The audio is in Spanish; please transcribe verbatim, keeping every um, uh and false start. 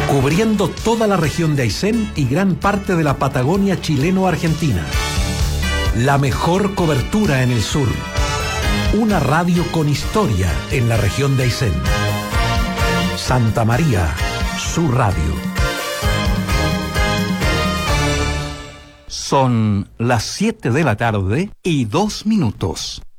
Cubriendo toda la región de Aysén y gran parte de la Patagonia chileno-argentina. La mejor cobertura en el sur. Una radio con historia en la región de Aysén. Santa María, su radio. Son las siete de la tarde y dos minutos.